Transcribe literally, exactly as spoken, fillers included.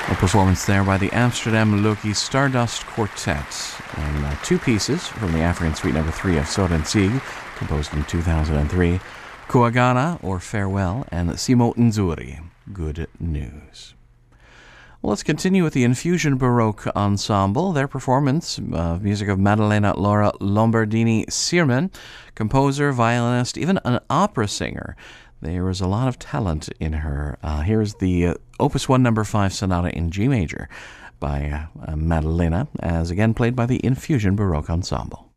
A performance there by the Amsterdam Loki Stardust Quartet, and uh, two pieces from the African Suite Number Three of Soren Sieg, composed in two thousand three, Kuagana, or Farewell, and Simo Nzuri, Good News. Well, let's continue with the Infusion Baroque Ensemble. Their performance of music of Maddalena Laura Lombardini-Sirman, composer, violinist, even an opera singer. There is a lot of talent in her. Uh, here's the uh, Opus one Number five Sonata in G major by uh, uh, Maddalena, as again played by the Infusion Baroque Ensemble.